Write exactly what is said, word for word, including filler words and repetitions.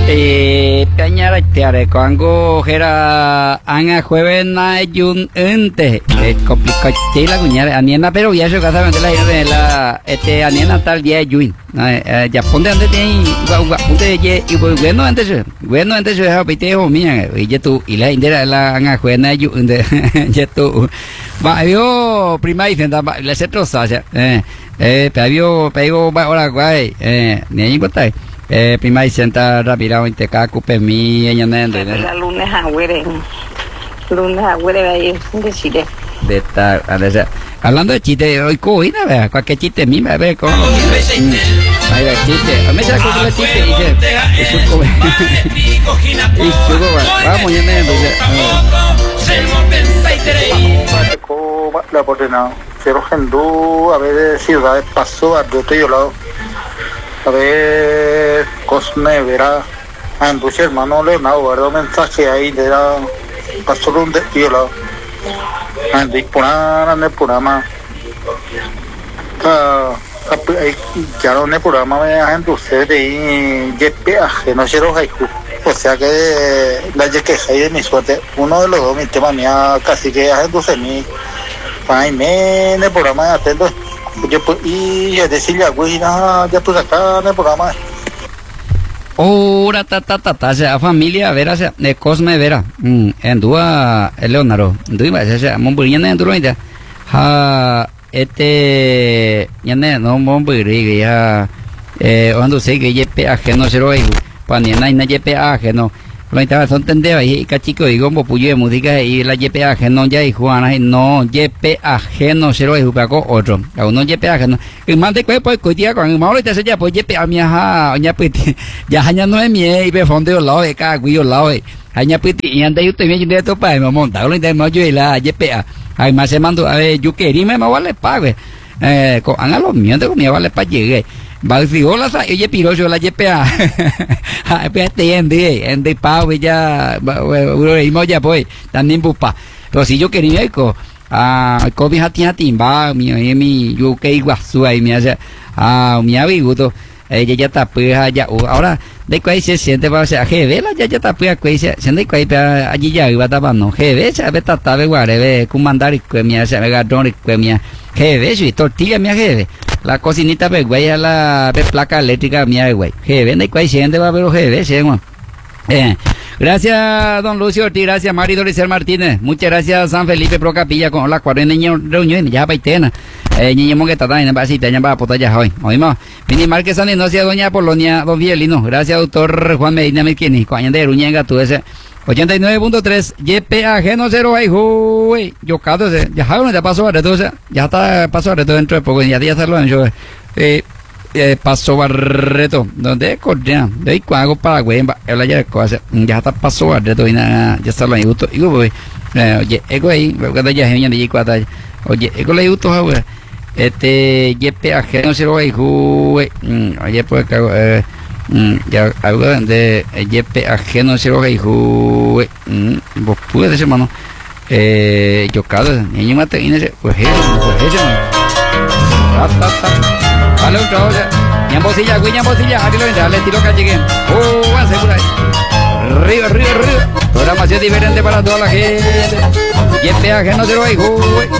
Eh, peñara tiare cuango era anga jueves na yun ente eh, complicado la cuñara aniena pero ya se casa de la este aniena tal día yuin ya ponte donde tiene ponte ye y bueno antes bueno antes se ha piteo mía y ya tú y la indera la anga jueves na yun de ya tú va yo prima y senta la se troza eh eh pero pero va ahora guay eh ni en cuenta Eh, prima y senta rápido te caco pe mi ella nende la lunes a huere lunes a huere ahí de chile de esta hablando de chiste hoy coina vea cualquier chiste a mí me ve con ahí va chiste a mí se acuerda el chiste dice eso come y chugo vamos ya nende la portena cero gendú a ver ciudades pasó a yo lado a ver, Cosme verá a tu hermano Leonardo guardó mensaje ahí de la pasó un desvío la disponer en el programa ya no en el programa me dejan ustedes de peaje no quiero o sea que la que hay de mi suerte uno de los dos mis temas mía casi que hacen entonces mi para irme en el programa de atento yo pues y ya decirle güey ya pues acá en el programa ora ta ta ta ta a familia vera se de Cosme vera en dua Leonardo dua se mombuña en duro ya ha este ya no momburi ya eh cuando se que yepe ajeno se lo hay pani na na yepe ajeno lo estaba son tendeba y cachico digo mo puye música y la yepe ajeno ya y Juana no yepe ajeno se lo hay paco otro a uno yepe ajeno y mande que pues coitía con el malo te se ya pues yepe a mi ja ya pues ya haña no es mi y be fondo lado de ca guio lado haña pues y anda yo te viene de to pa me monta lo de mo yo y la yepe a ay más se mando a ver yo quería me vale pague eh con a los míos de comida vale para llegar va si hola sa oye pirocho la yepea pe te ende ende pau ya y moya pues también pupa pero si yo quería eco ah cobi hati hati ba mi mi yo que igual su ahí me hace ah mi amigo ella ya está pues ya ahora de cuál se siente para ser jevela ya ya está pues cuál se siente cuál allí ya iba tapando jeve se ve tata ve guare ve comandar y que me hace mega don que me jeve y tortilla me jeve la cocinita pe güey a la pe placa eléctrica mía güey jeve de cuál siente va pero jeve se eh gracias don Lucio Ortiz, gracias Mari Dorisel Martínez, muchas gracias San Felipe Pro Capilla con la cuarenta niños reunión ya paitena eh niño que está en basita ya va potalla hoy oímos Mini Márquez San Inocia doña Polonia don Vielino gracias doctor Juan Medina Melquini coña de Ruñenga tú ese ochenta y nueve punto tres Y P A G no cero ahí güey yo cato ese ya no ya pasó entonces ya está pasó dentro de poco ya ya hacerlo en show eh Eh, paso Barreto donde correa de ahí cuando para güey la ya cosa ya está paso Barreto y nada ya está lo gusto y güey oye ego ahí cuando ya genial de cuata oye ego le gusto güey este Y P A G no se lo hay güey oye pues eh ya algo de Y P A G no se lo hay güey vos puedes decir mano eh yo cada niño mate y ese pues eso pues eso ta ta vale un trozo ñambosilla güey ñambosilla aquí lo entra le tiro que lleguen oh asegura río río río programación diferente para toda la gente Y el peaje no se lo hay güey